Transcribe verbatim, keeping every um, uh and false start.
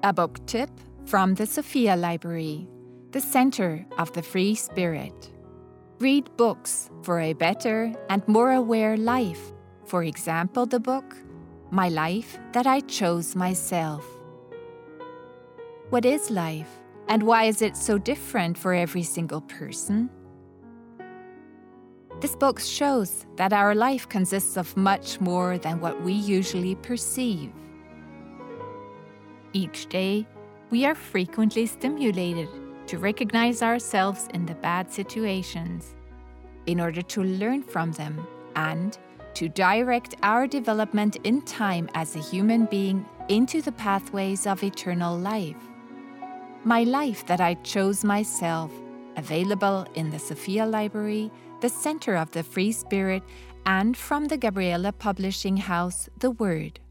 A book tip from the Sophia Library, the Center of the Free Spirit. Read books for a better and more aware life. For example, the book, My Life That I Chose Myself. What is life, and why is it so different for every single person? This book shows that our life consists of much more than what we usually perceive. Each day, we are frequently stimulated to recognize ourselves in the bad situations, in order to learn from them and to direct our development in time as a human being into the pathways of eternal life. My Life That I Chose Myself, available in the Sophia Library, the Center of the Free Spirit, and from the Gabriela Publishing House, The Word.